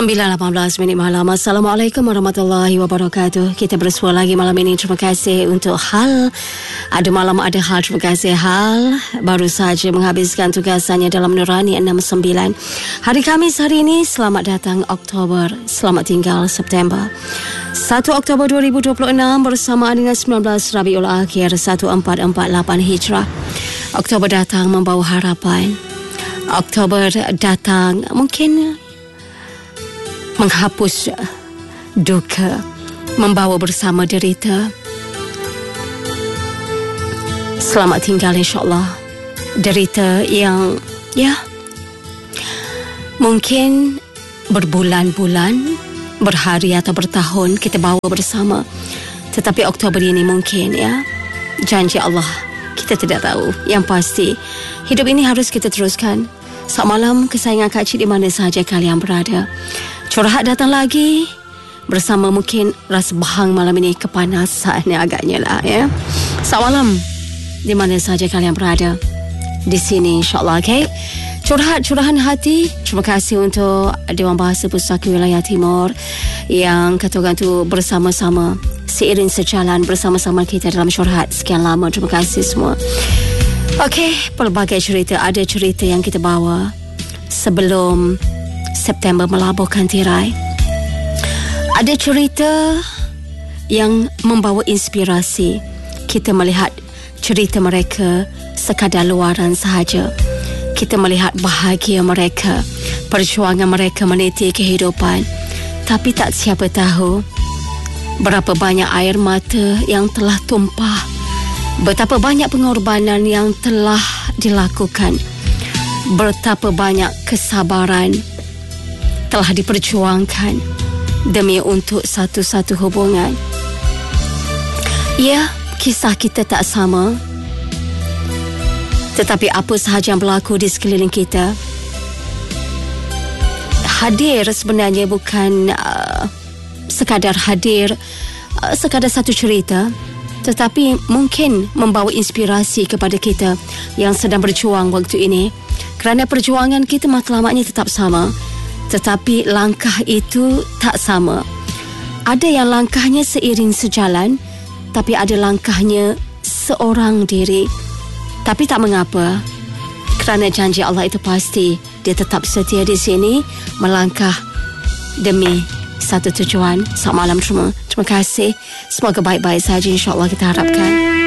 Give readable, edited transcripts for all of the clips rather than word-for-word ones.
9:18 malam. Assalamualaikum warahmatullahi wabarakatuh. Kita bersua lagi malam ini. Terima kasih untuk hal. Ada malam, ada hal. Terima kasih hal. Baru saja menghabiskan tugasannya dalam Nurani 69. Hari Khamis hari ini. Selamat datang Oktober. Selamat tinggal September. 1 Oktober 2026 bersamaan dengan 19 Rabiul Akhir 1448 Hijrah. Oktober datang membawa harapan. Oktober datang mungkin menghapus duka, membawa bersama derita. Selamat tinggal insyaAllah. Derita yang mungkin berbulan-bulan, berhari atau bertahun kita bawa bersama. Tetapi Oktober ini mungkin janji Allah kita tidak tahu. Yang pasti hidup ini harus kita teruskan. Selamat malam kesayangan Kak Cik di mana sahaja kalian berada. Curhat datang lagi bersama mungkin rasa bahang malam ini, kepanasan agaknya lah Selamat malam di mana sahaja kalian berada. Di sini insyaAllah, okay? Curahan hati. Terima kasih untuk Dewan Bahasa Pusaka Wilayah Timur yang katakan tu bersama-sama, seiring sejalan bersama-sama kita dalam curhat sekian lama. Terima kasih semua. Okay, pelbagai cerita. Ada cerita yang kita bawa sebelum September melabuhkan tirai. Ada cerita yang membawa inspirasi. Kita melihat cerita mereka sekadar luaran sahaja. Kita melihat bahagia mereka, perjuangan mereka meniti kehidupan. Tapi tak siapa tahu berapa banyak air mata yang telah tumpah, betapa banyak pengorbanan yang telah dilakukan, betapa banyak kesabaran telah diperjuangkan demi untuk satu-satu hubungan. Ya, kisah kita tak sama, tetapi apa sahaja yang berlaku di sekeliling kita, hadir sebenarnya bukan sekadar hadir, sekadar satu cerita, tetapi mungkin membawa inspirasi kepada kita yang sedang berjuang waktu ini. Kerana perjuangan kita matlamatnya tetap sama, tetapi langkah itu tak sama. Ada yang langkahnya seiring sejalan, tapi ada langkahnya seorang diri. Tapi tak mengapa, kerana janji Allah itu pasti. Dia tetap setia di sini, melangkah demi satu tujuan. Selamat malam semua. Terima kasih. Semoga baik-baik saja, insyaAllah kita harapkan.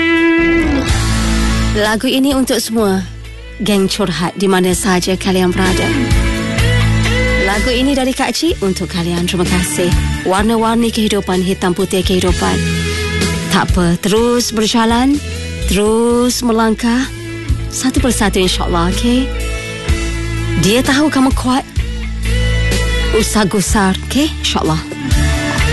Lagu ini untuk semua geng curhat di mana sahaja kalian berada. Lagu ini dari Kak Cik untuk kalian. Terima kasih. Warna-warni kehidupan, hitam putih kehidupan. Tak apa, terus berjalan, terus melangkah, satu persatu insyaAllah, okay? Dia tahu kamu kuat. Usah gusar, okay? InsyaAllah.